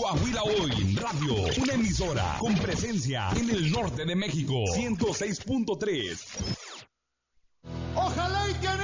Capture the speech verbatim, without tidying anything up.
Coahuila Hoy Radio, una emisora con presencia en el norte de México, ciento seis punto tres. Ojalá y que